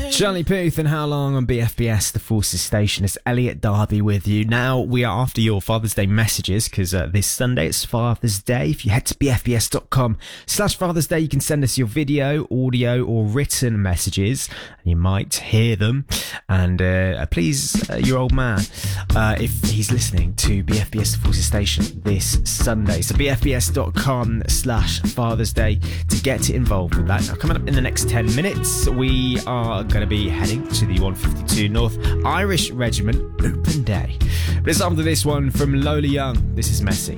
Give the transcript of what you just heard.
Charlie Puth and How Long on BFBS, the Forces Station. It's Elliot Darby with you. Now we are after your Father's Day messages because this Sunday it's Father's Day. If you head to bfbs.com/Father's Day, you can send us your video, audio or written messages and you might hear them. And please, your old man, if he's listening to BFBS, the Forces Station this Sunday. So bfbs.com/Father's Day to get involved with that. Now, coming up in the next 10 minutes, we are going to be heading to the 152 North Irish Regiment Open Day. But it's after this one from Lola Young. This is Messy.